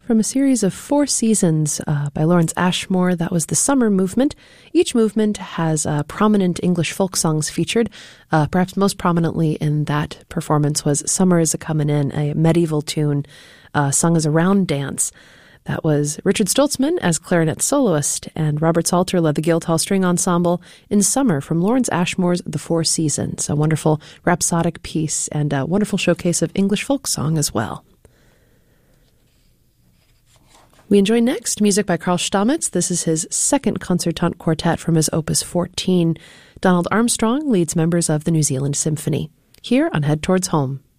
from a series of 4 seasons by Lawrence Ashmore. That was the summer movement. Each movement has prominent English folk songs featured. Perhaps most prominently in that performance was Summer Is A-Comin' In, a medieval tune sung as a round dance. That was Richard Stoltzman as clarinet soloist, and Robert Salter led the Guildhall String Ensemble in Summer from Lawrence Ashmore's The 4 Seasons, a wonderful rhapsodic piece and a wonderful showcase of English folk song as well. We enjoy next music by Carl Stamitz. This is his second concertant quartet from his Opus 14. Donald Armstrong leads members of the New Zealand Symphony. Here on Head Towards Home.